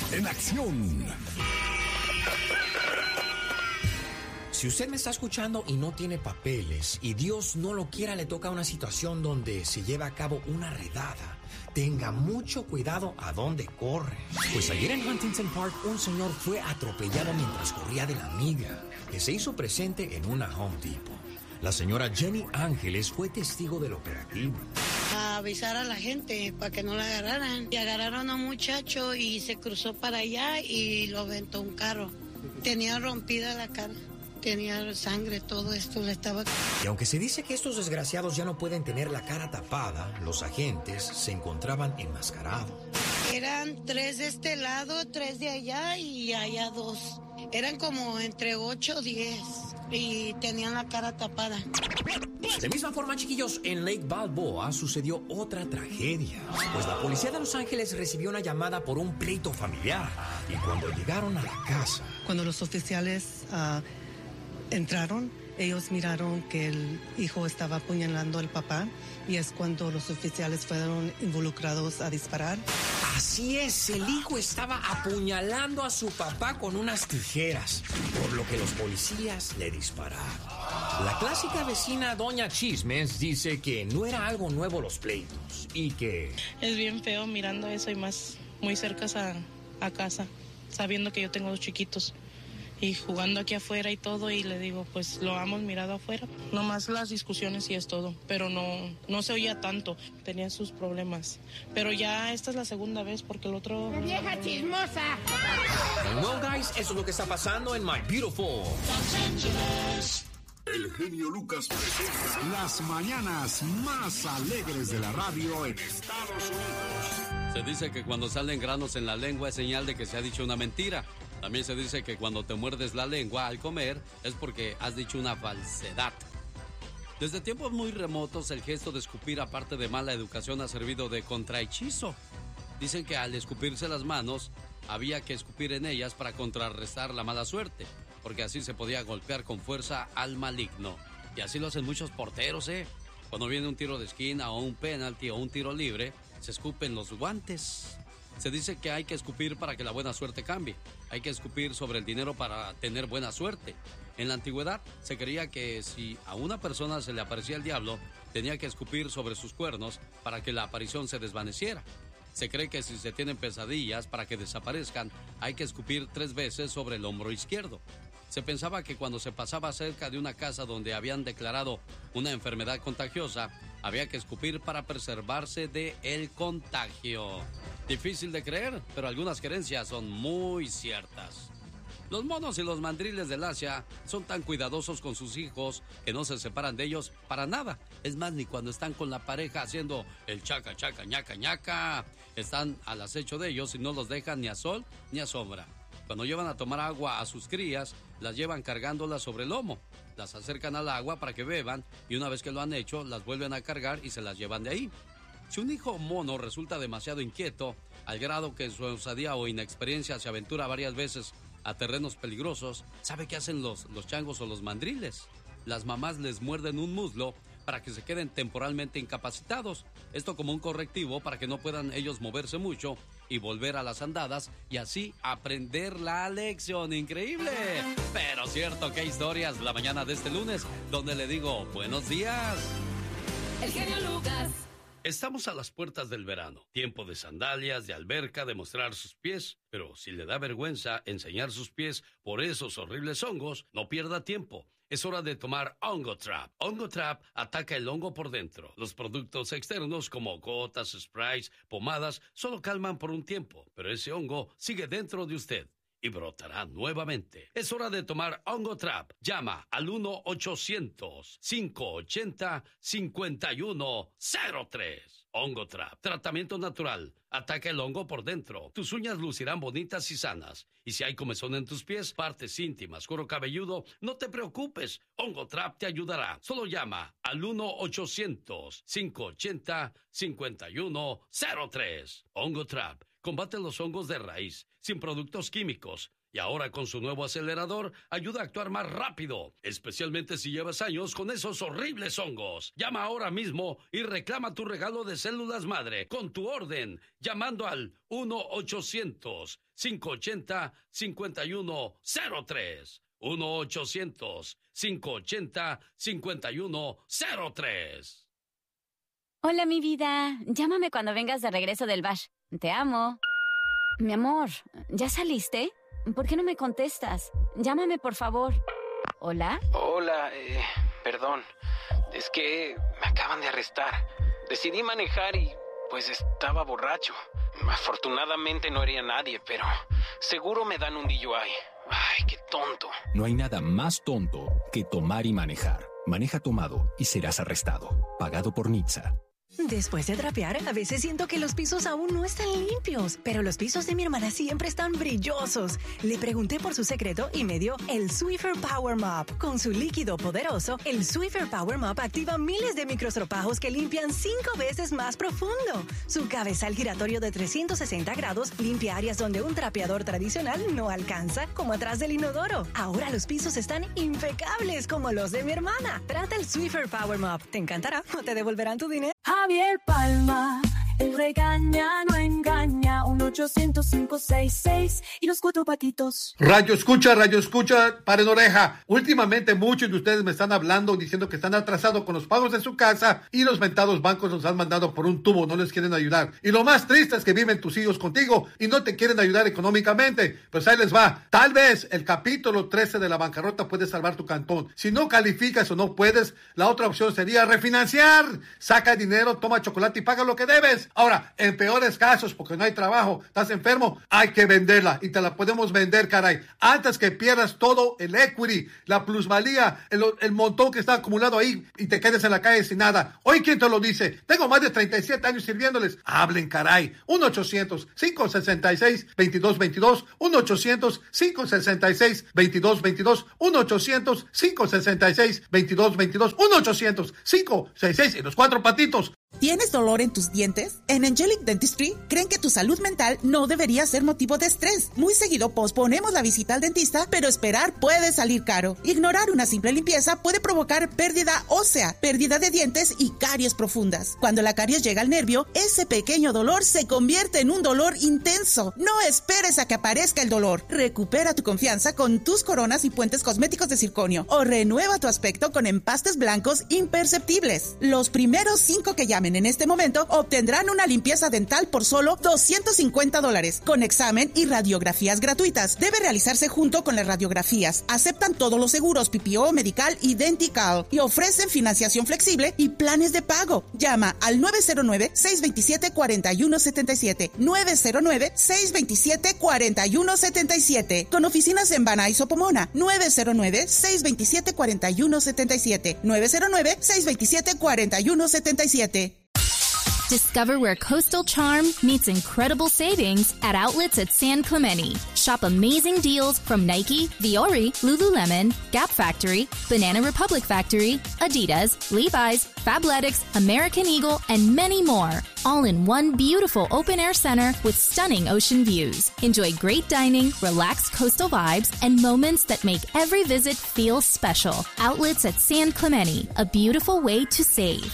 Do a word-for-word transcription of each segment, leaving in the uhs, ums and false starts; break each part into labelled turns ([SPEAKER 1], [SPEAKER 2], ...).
[SPEAKER 1] en acción.
[SPEAKER 2] Si usted me está escuchando y no tiene papeles, y Dios no lo quiera, le toca una situación donde se lleva a cabo una redada, tenga mucho cuidado a dónde corre. Pues ayer en Huntington Park un señor fue atropellado mientras corría de la migra, que se hizo presente en una Home Depot. La señora Jenny Ángeles fue testigo del operativo.
[SPEAKER 3] A avisar a la gente para que no la agarraran. Y agarraron a un muchacho y se cruzó para allá y lo aventó un carro. Tenía rompida la cara. Tenía sangre, todo esto le estaba...
[SPEAKER 2] Y aunque se dice que estos desgraciados ya no pueden tener la cara tapada, los agentes se encontraban enmascarados.
[SPEAKER 3] Eran tres de este lado, tres de allá y allá dos. Eran como entre ocho o diez y tenían la cara tapada.
[SPEAKER 2] De misma forma, chiquillos, en Lake Balboa sucedió otra tragedia. Pues la policía de Los Ángeles recibió una llamada por un pleito familiar. Y cuando llegaron a la casa...
[SPEAKER 4] Cuando los oficiales... Uh, entraron, ellos miraron que el hijo estaba apuñalando al papá y es cuando los oficiales fueron involucrados a disparar.
[SPEAKER 2] Así es, el hijo estaba apuñalando a su papá con unas tijeras, por lo que los policías le dispararon. La clásica vecina Doña Chismes dice que no era algo nuevo los pleitos y que...
[SPEAKER 5] Es bien feo mirando eso y más muy cerca a, a casa, sabiendo que yo tengo dos chiquitos. Y jugando aquí afuera y todo, y le digo, pues lo hemos mirado afuera. Nomás las discusiones y es todo, pero no, no se oía tanto, tenía sus problemas. Pero ya esta es la segunda vez porque el otro...
[SPEAKER 6] ¡La vieja chismosa!
[SPEAKER 2] No, guys, eso es lo que está pasando en My Beautiful Los Ángeles.
[SPEAKER 1] El genio Lucas presenta las mañanas más alegres de la radio en Estados Unidos.
[SPEAKER 7] Se dice que cuando salen granos en la lengua es señal de que se ha dicho una mentira. También se dice que cuando te muerdes la lengua al comer es porque has dicho una falsedad. Desde tiempos muy remotos el gesto de escupir, aparte de mala educación, ha servido de contrahechizo. Dicen que al escupirse las manos había que escupir en ellas para contrarrestar la mala suerte, porque así se podía golpear con fuerza al maligno. Y así lo hacen muchos porteros, ¿eh? Cuando viene un tiro de esquina o un penalti o un tiro libre, se escupen los guantes. Se dice que hay que escupir para que la buena suerte cambie. Hay que escupir sobre el dinero para tener buena suerte. En la antigüedad se creía que si a una persona se le aparecía el diablo, tenía que escupir sobre sus cuernos para que la aparición se desvaneciera. Se cree que si se tienen pesadillas, para que desaparezcan, hay que escupir tres veces sobre el hombro izquierdo. Se pensaba que cuando se pasaba cerca de una casa donde habían declarado una enfermedad contagiosa, había que escupir para preservarse de el contagio. Difícil de creer, pero algunas creencias son muy ciertas. Los monos y los mandriles del Asia son tan cuidadosos con sus hijos que no se separan de ellos para nada. Es más, ni cuando están con la pareja haciendo el chaca, chaca, ñaca, ñaca, están al acecho de ellos y no los dejan ni a sol ni a sombra. Cuando llevan a tomar agua a sus crías, las llevan cargándolas sobre el lomo. Las acercan al agua para que beban y una vez que lo han hecho, las vuelven a cargar y se las llevan de ahí. Si un hijo mono resulta demasiado inquieto, al grado que en su osadía o inexperiencia se aventura varias veces a terrenos peligrosos, ¿sabe qué hacen los, los changos o los mandriles? Las mamás les muerden un muslo para que se queden temporalmente incapacitados. Esto como un correctivo para que no puedan ellos moverse mucho y volver a las andadas y así aprender la lección. ¡Increíble! Pero cierto, qué historias la mañana de este lunes, donde le digo buenos días.
[SPEAKER 8] El genio Lucas.
[SPEAKER 7] Estamos a las puertas del verano, tiempo de sandalias, de alberca, de mostrar sus pies, pero si le da vergüenza enseñar sus pies por esos horribles hongos, no pierda tiempo. Es hora de tomar Hongo Trap. Hongo Trap ataca el hongo por dentro. Los productos externos como gotas, sprays, pomadas, solo calman por un tiempo, pero ese hongo sigue dentro de usted y brotará nuevamente. Es hora de tomar Hongo Trap. Llama al uno ochocientos, cinco ochenta, cincuenta y uno cero tres. Hongo Trap. Tratamiento natural. Ataca el hongo por dentro. Tus uñas lucirán bonitas y sanas. Y si hay comezón en tus pies, partes íntimas, cuero cabelludo, no te preocupes. Hongo Trap te ayudará. Solo llama al uno ochocientos, cinco ochenta, cincuenta y uno cero tres. Hongo Trap. Combate los hongos de raíz, sin productos químicos. Y ahora con su nuevo acelerador ayuda a actuar más rápido, especialmente si llevas años con esos horribles hongos. Llama ahora mismo y reclama tu regalo de células madre con tu orden, llamando al uno ochocientos, cinco ochenta, cincuenta y uno cero tres. uno ochocientos, cinco ochenta, cincuenta y uno cero tres.
[SPEAKER 6] Hola, mi vida. Llámame cuando vengas de regreso del bash. Te amo. Mi amor, ¿ya saliste? ¿Por qué no me contestas? Llámame, por favor. ¿Hola?
[SPEAKER 9] Hola, eh, perdón. Es que me acaban de arrestar. Decidí manejar y, pues, estaba borracho. Afortunadamente no hería a nadie, pero seguro me dan un D U I. Ay, qué tonto.
[SPEAKER 10] No hay nada más tonto que tomar y manejar. Maneja tomado y serás arrestado. Pagado por N H T S A.
[SPEAKER 11] Después de trapear, a veces siento que los pisos aún no están limpios, pero los pisos de mi hermana siempre están brillosos. Le pregunté por su secreto y me dio el Swiffer Power Mop. Con su líquido poderoso, el Swiffer Power Mop activa miles de microstropajos que limpian cinco veces más profundo. Su cabezal giratorio de trescientos sesenta grados limpia áreas donde un trapeador tradicional no alcanza, como atrás del inodoro. Ahora los pisos están impecables como los de mi hermana. Trata el Swiffer Power Mop. Te encantará o te devolverán tu dinero.
[SPEAKER 8] Javier Palma, el regaña, no engaña, uno ochocientos, cinco seis seis y los cuatro patitos.
[SPEAKER 12] Radio escucha, radio escucha, paren oreja. Últimamente muchos de ustedes me están hablando diciendo que están atrasados con los pagos de su casa y los mentados bancos los han mandado por un tubo, no les quieren ayudar. Y lo más triste es que viven tus hijos contigo y no te quieren ayudar económicamente. Pues ahí les va. Tal vez el capítulo trece de la bancarrota puede salvar tu cantón. Si no calificas o no puedes, la otra opción sería refinanciar. Saca dinero, toma chocolate y paga lo que debes. Ahora, en peores casos, porque no hay trabajo, estás enfermo, hay que venderla y te la podemos vender, caray. Antes que pierdas todo el equity, la plusvalía, el, el montón que está acumulado ahí y te quedes en la calle sin nada. Hoy, ¿quién te lo dice? Tengo más de treinta y siete años sirviéndoles. Hablen, caray. uno ochocientos, cinco sesenta y seis, veintidós veintidós. uno ochocientos, cinco sesenta y seis, veintidós veintidós. uno ochocientos, cinco sesenta y seis, veintidós veintidós. uno ochocientos, cinco sesenta y seis y los cuatro patitos.
[SPEAKER 13] ¿Tienes dolor en tus dientes? En Angelic Dentistry creen que tu salud mental no debería ser motivo de estrés. Muy seguido posponemos la visita al dentista, pero esperar puede salir caro. Ignorar una simple limpieza puede provocar pérdida ósea, pérdida de dientes y caries profundas. Cuando la caries llega al nervio, ese pequeño dolor se convierte en un dolor intenso. No esperes a que aparezca el dolor. Recupera tu confianza con tus coronas y puentes cosméticos de circonio o renueva tu aspecto con empastes blancos imperceptibles. Los primeros cinco que llamen en este momento obtendrán una limpieza dental por solo doscientos cincuenta dólares con examen y radiografías gratuitas. Debe realizarse junto con las radiografías. Aceptan todos los seguros P P O, Medical y Dentical y ofrecen financiación flexible y planes de pago. Llama al nueve cero nueve, seis dos siete, cuatro uno siete siete nueve cero nueve, seis dos siete, cuatro uno siete siete con oficinas en Banay, Pomona. nueve cero nueve, seis dos siete, cuatro uno siete siete nueve cero nueve, seis dos siete, cuatro uno siete siete.
[SPEAKER 14] Discover where coastal charm meets incredible savings at outlets at San Clemente. Shop amazing deals from Nike, Viore, Lululemon, Gap Factory, Banana Republic Factory, Adidas, Levi's, Fabletics, American Eagle, and many more. All in one beautiful open-air center with stunning ocean views. Enjoy great dining, relaxed coastal vibes, and moments that make every visit feel special. Outlets at San Clemente, a beautiful way to save.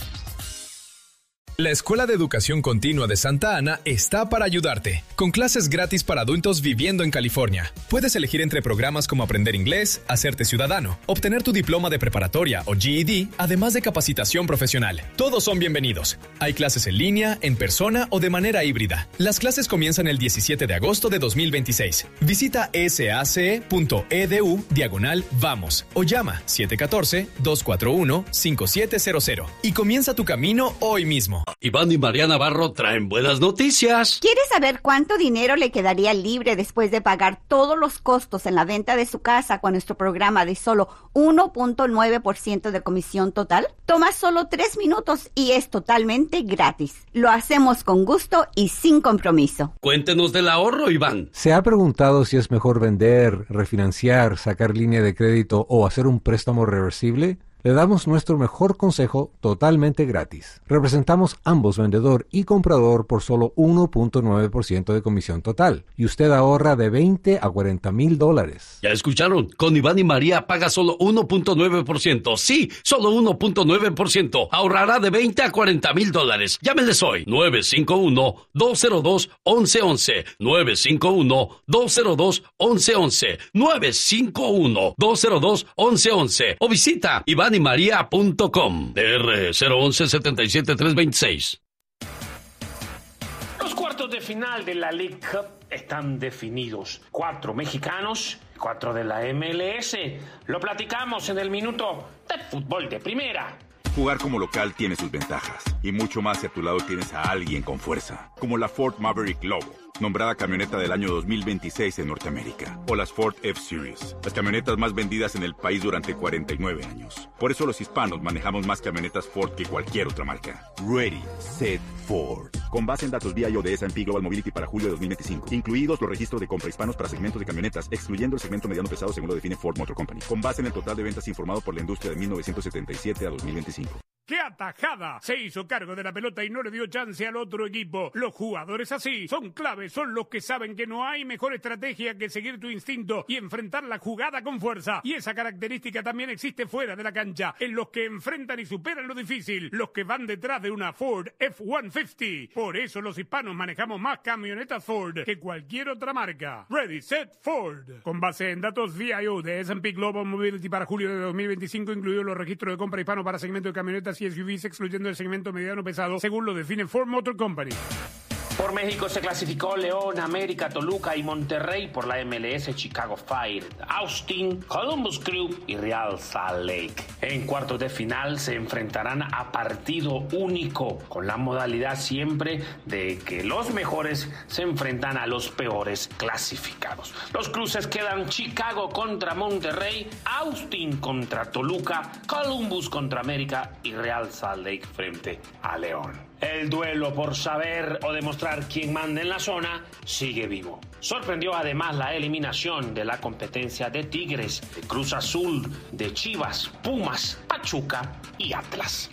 [SPEAKER 15] La Escuela de Educación Continua de Santa Ana está para ayudarte, con clases gratis para adultos viviendo en California. Puedes elegir entre programas como aprender inglés, hacerte ciudadano, obtener tu diploma de preparatoria o G E D, además de capacitación profesional. Todos son bienvenidos. Hay clases en línea, en persona o de manera híbrida. Las clases comienzan el diecisiete de agosto de dos mil veintiséis. Visita sace.edu diagonal vamos o llama siete uno cuatro, dos cuatro uno, cinco siete cero cero y comienza tu camino hoy mismo.
[SPEAKER 7] Iván y María Navarro traen buenas noticias.
[SPEAKER 16] ¿Quieres saber cuánto dinero le quedaría libre después de pagar todos los costos en la venta de su casa con nuestro programa de solo uno punto nueve por ciento de comisión total? Toma solo tres minutos y es totalmente gratis. Lo hacemos con gusto y sin compromiso.
[SPEAKER 7] Cuéntenos del ahorro, Iván.
[SPEAKER 17] ¿Se ha preguntado si es mejor vender, refinanciar, sacar línea de crédito o hacer un préstamo reversible? Le damos nuestro mejor consejo totalmente gratis. Representamos ambos vendedor y comprador por solo uno punto nueve por ciento de comisión total. Y usted ahorra de veinte a cuarenta mil dólares.
[SPEAKER 7] ¿Ya escucharon? Con Iván y María paga solo uno punto nueve por ciento. Sí, solo uno punto nueve por ciento. Ahorrará de veinte a cuarenta mil dólares. Llámenles hoy. nueve cinco uno, dos cero dos, once once. nueve cinco uno, dos cero dos, once once. nueve cinco uno, dos cero dos, once once. O visita iván y maría punto com. D R cero once, setenta y siete, trescientos veintiséis.
[SPEAKER 18] Los cuartos de final de la League Cup están definidos. Cuatro mexicanos, cuatro de la M L S. Lo platicamos en el minuto de fútbol de primera.
[SPEAKER 19] Jugar como local tiene sus ventajas, y mucho más si a tu lado tienes a alguien con fuerza, como la Ford Maverick Lobo, nombrada camioneta del año dos mil veintiséis en Norteamérica, o las Ford F-Series, las camionetas más vendidas en el país durante cuarenta y nueve años. Por eso los hispanos manejamos más camionetas Ford que cualquier otra marca. Ready, Set, Ford. Con base en datos V I O de S and P Global Mobility para julio de dos mil veinticinco, incluidos los registros de compra hispanos para segmentos de camionetas, excluyendo el segmento mediano pesado según lo define Ford Motor Company, con base en el total de ventas informado por la industria de mil novecientos setenta y siete a dos mil veinticinco.
[SPEAKER 20] ¡Qué atajada! Se hizo cargo de la pelota y no le dio chance al otro equipo. Los jugadores así son claves, son los que saben que no hay mejor estrategia que seguir tu instinto y enfrentar la jugada con fuerza. Y esa característica también existe fuera de la cancha, en los que enfrentan y superan lo difícil, los que van detrás de una Ford F ciento cincuenta. Por eso los hispanos manejamos más camionetas Ford que cualquier otra marca. Ready, Set, Ford. Con base en datos V I O de S and P Global Mobility para julio de dos mil veinticinco, incluidos los registros de compra hispano para segmento de camionetas y S U Vs, excluyendo el segmento mediano pesado, según lo define Ford Motor Company.
[SPEAKER 18] Por México se clasificó León, América, Toluca y Monterrey. Por la M L S, Chicago Fire, Austin, Columbus Crew y Real Salt Lake. En cuartos de final se enfrentarán a partido único, con la modalidad siempre de que los mejores se enfrentan a los peores clasificados. Los cruces quedan Chicago contra Monterrey, Austin contra Toluca, Columbus contra América y Real Salt Lake frente a León. El duelo por saber o demostrar quién manda en la zona sigue vivo. Sorprendió además la eliminación de la competencia de Tigres, de Cruz Azul, de Chivas, Pumas, Pachuca y Atlas.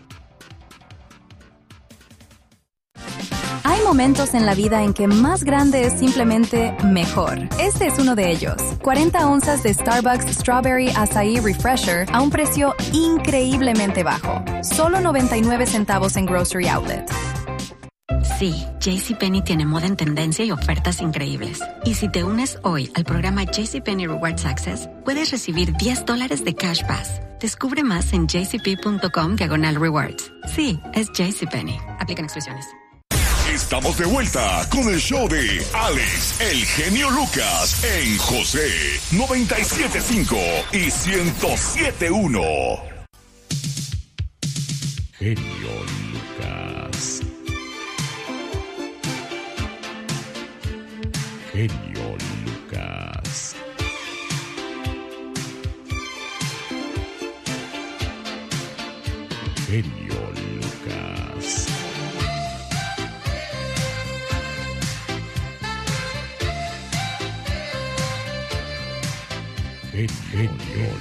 [SPEAKER 14] Hay momentos en la vida en que más grande es simplemente mejor. Este es uno de ellos. cuarenta onzas de Starbucks Strawberry Acai Refresher a un precio increíblemente bajo. Solo noventa y nueve centavos en Grocery Outlet.
[SPEAKER 21] Sí, JCPenney tiene moda en tendencia y ofertas increíbles. Y si te unes hoy al programa JCPenney Rewards Access, puedes recibir diez dólares de Cash Pass. Descubre más en jcp.com diagonal rewards. Sí, es JCPenney. Aplican exclusiones.
[SPEAKER 1] Estamos de vuelta con el show de Alex, el genio Lucas, en José noventa y siete punto cinco y ciento siete punto uno.
[SPEAKER 22] Genio Lucas. Genio Lucas. Genio Lucas. Genio